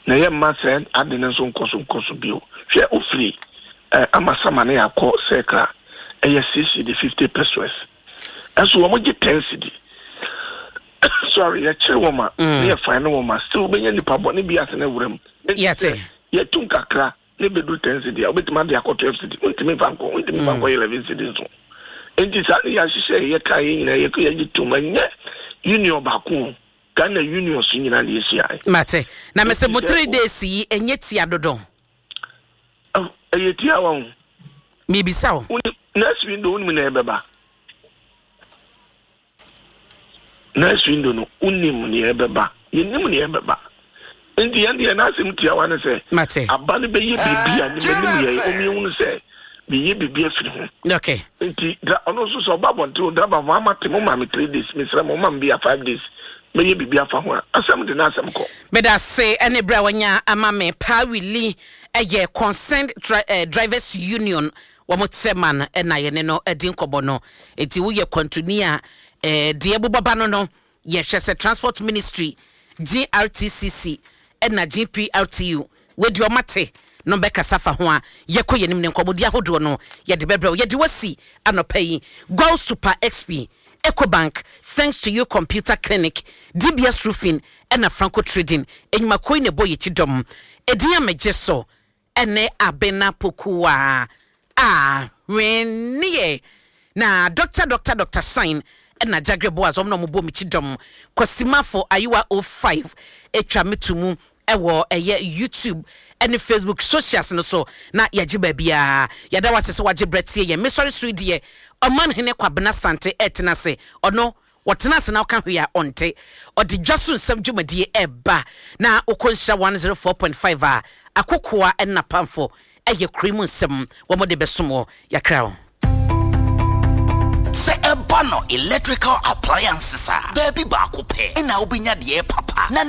na ye ma sen ade ne so nkoso bio hwe ofri amasama na yakọ sekra eye cc the 50 pesos aso wo mo ge 10 cedi sorry ya chere wo ma ye fine wo ma still benya ni pabo ne bia na wuram yete ye tun kakra ne bedu 10 cedi obetima de akọ 12 cedi untimi banko 11 cedi so enti sa ya hihye ye kai nyina ye ko ye tumanye union baako Ghana union so nyina na yesi ai mate na mese mo 3 days yi enye tia dodo tia wa mi bisawo next window unmi na ebeba next window no unim ni ebeba yenim ni ebeba ndi yande na asem tia wa ne se mate abane be ye bibia ni menim ye omiun se be ye bibia firi ho okay nti da ono so babonte da ba mama te mo ma me 3 days me sra mo ma be 5 days me ye bibia fa ho asem de na asem ko beda se ene bra wanya amame pa wili eye concerned drivers union wamotseman na ye ne no edin kobo no eti wo ye continue de ebobaba no ye hwese transport ministry GRTCC na GPRTU wedi omate no beka safa ho a ye ko yenim ne nkobodi ahodo no ye de bebre ye de wasi anopai Go Super XP Ecobank, thanks to your computer clinic, DBS Roofing, and a Franco Trading, and my coin a boy chidom, a dear majeso, and ne abena pokua. When ye na doctor sign, and a jagre boas on no mobo michidom, Cosima for Ayua 05, a tramitumu, a year YouTube. And Facebook socials no so na yajiba bia yada wase so waje bretie ye me sorry sweet ye oman hene kwabena sante etena se ono wotena se na ka hwe ya onte odi dwaso nsam dwumadie eba na okonsha 104.5 a akokoa enna pamfo eye cream nsam wo mo de besomo yakra se ebano electrical appliances baby ba ko pe na obinya de papa na